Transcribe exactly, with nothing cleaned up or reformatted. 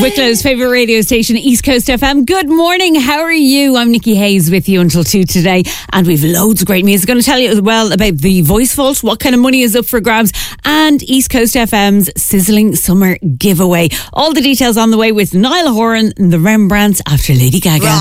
Wicklow's favourite radio station, East Coast F M. Good morning, how are you? I'm Nikki Hayes with you until two today, and we've loads of great music. I'm going to tell you as well about the Voice Vault, what kind of money is up for grabs, and East Coast F M's Sizzling Summer Giveaway. All the details on the way with Niall Horan and the Rembrandts after Lady Gaga.